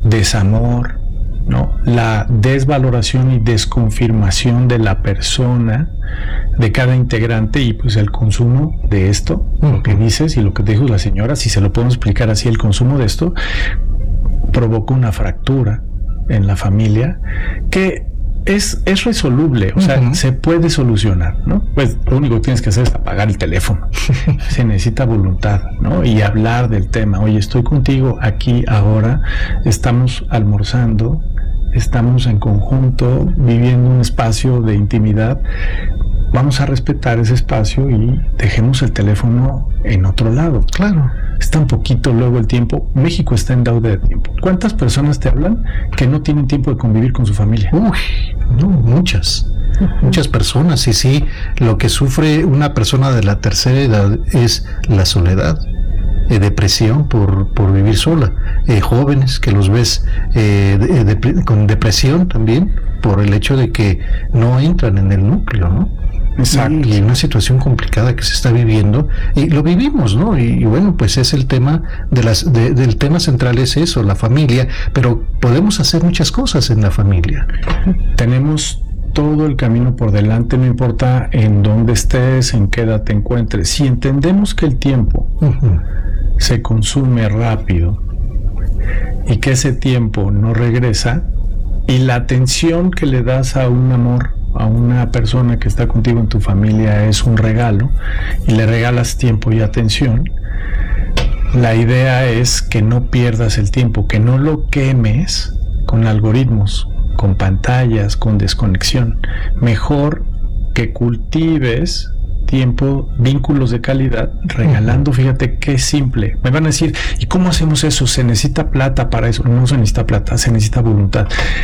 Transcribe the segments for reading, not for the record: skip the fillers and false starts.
desamor, ¿no? La desvaloración y desconfirmación de la persona, de cada integrante, y pues el consumo de esto, lo que dices y lo que dijo la señora, si se lo podemos explicar así, el consumo de esto provoca una fractura en la familia que es resoluble, o sea, se puede solucionar, ¿no? Pues lo único que tienes que hacer es apagar el teléfono. Se necesita voluntad, ¿no? Y hablar del tema. Oye, estoy contigo aquí ahora, estamos almorzando, estamos en conjunto, viviendo un espacio de intimidad. Vamos a respetar ese espacio y dejemos el teléfono en otro lado. Claro, está un poquito luego el tiempo. México está en deuda de tiempo. ¿Cuántas personas te hablan que no tienen tiempo de convivir con su familia? Uy, no, muchas personas. Y sí, lo que sufre una persona de la tercera edad es la soledad, depresión por vivir sola, jóvenes que los ves con depresión también por el hecho de que no entran en el núcleo, ¿no? Exacto. Y una situación complicada que se está viviendo y lo vivimos, ¿no? Y bueno, pues es el tema del tema central es eso, la familia, pero podemos hacer muchas cosas en la familia. Tenemos todo el camino por delante, no importa en dónde estés, en qué edad te encuentres. Si entendemos que el tiempo se consume rápido y que ese tiempo no regresa, y la atención que le das a un amor, a una persona que está contigo en tu familia es un regalo, y le regalas tiempo y atención, la idea es que no pierdas el tiempo, que no lo quemes con algoritmos, con pantallas, con desconexión. Mejor que cultives tiempo, vínculos de calidad, regalando. Fíjate qué simple. Me van a decir, ¿y cómo hacemos eso? ¿Se necesita plata para eso? No se necesita plata, se necesita voluntad.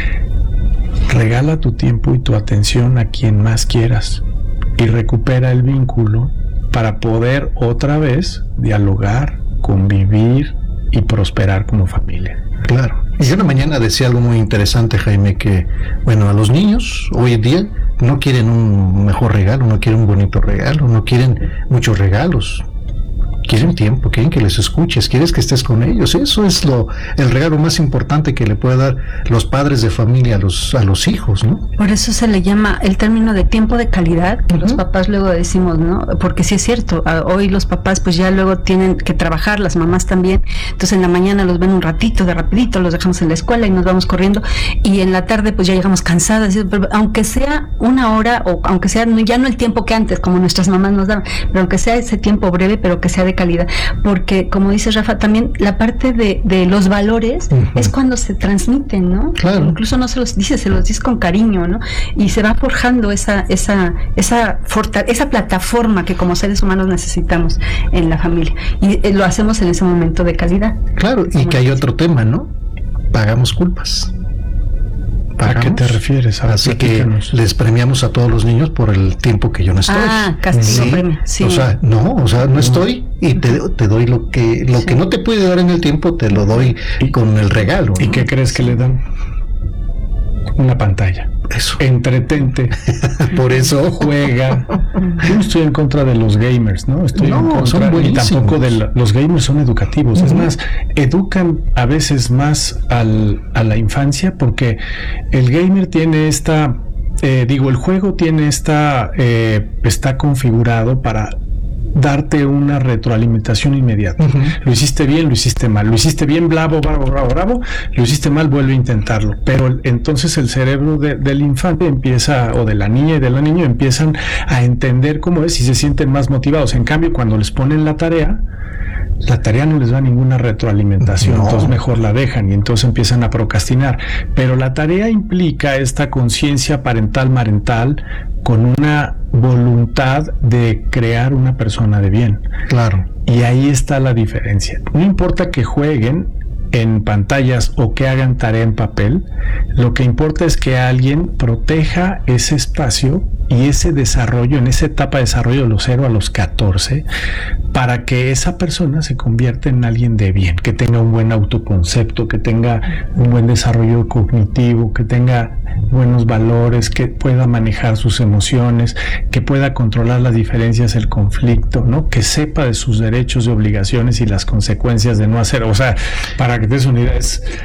Regala tu tiempo y tu atención a quien más quieras y recupera el vínculo para poder otra vez dialogar, convivir y prosperar como familia. Claro. Y yo en la mañana decía algo muy interesante, Jaime, que, bueno, a los niños hoy en día no quieren un mejor regalo, no quieren un bonito regalo, no quieren muchos regalos. Quieren tiempo, quieren que les escuches, quieres que estés con ellos. Eso es el regalo más importante que le puede dar los padres de familia a los hijos, ¿no? Por eso se le llama el término de tiempo de calidad, que los papás luego decimos, ¿no? Porque sí es cierto, hoy los papás pues ya luego tienen que trabajar, las mamás también, entonces en la mañana los ven un ratito, de rapidito, los dejamos en la escuela y nos vamos corriendo, y en la tarde pues ya llegamos cansadas, aunque sea una hora, o aunque sea ya no el tiempo que antes, como nuestras mamás nos daban, pero aunque sea ese tiempo breve, pero que sea de calidad, porque como dice Rafa, también la parte de los valores es cuando se transmiten, ¿no? Claro. Incluso no se los dice con cariño, ¿no? Y se va forjando esa plataforma que como seres humanos necesitamos en la familia, y lo hacemos en ese momento de calidad. Claro, y que hay otro tema, ¿no? Pagamos culpas. ¿A qué te refieres? Así que les premiamos a todos los niños por el tiempo que yo no estoy. Castigo, premio. Sí. O sea, no estoy y te doy lo que no te puede dar en el tiempo, te lo doy con el regalo, ¿no? ¿Y qué crees que le dan? Una pantalla. Eso. Entretente. Por eso juega. Yo no estoy en contra de los gamers, ¿no? Estoy en contra, y tampoco los gamers son educativos. Es más, educan a veces más a la infancia, porque el gamer tiene el juego tiene está configurado para darte una retroalimentación inmediata. Lo hiciste bien, lo hiciste mal. Lo hiciste bien, bravo. Lo hiciste mal, vuelve a intentarlo. Pero entonces el cerebro del infante empieza, o de la niña y del niño, empiezan a entender cómo es y se sienten más motivados. En cambio, cuando les ponen la tarea no les da ninguna retroalimentación, entonces mejor la dejan y entonces empiezan a procrastinar. Pero la tarea implica esta conciencia parental con una voluntad de crear una persona de bien. Claro. Y ahí está la diferencia. No importa que jueguen en pantallas o que hagan tarea en papel, lo que importa es que alguien proteja ese espacio y ese desarrollo, en esa etapa de desarrollo de los 0 a los 14, para que esa persona se convierta en alguien de bien, que tenga un buen autoconcepto, que tenga un buen desarrollo cognitivo, que tenga buenos valores, que pueda manejar sus emociones, que pueda controlar las diferencias, el conflicto, ¿no? Que sepa de sus derechos y obligaciones y las consecuencias de no hacer. O sea, para que te des una idea, es